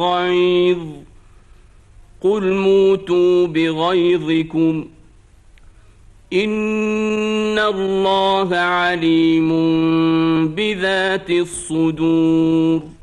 غيظ قل موتوا بغيظكم إن الله عليم بذات الصدور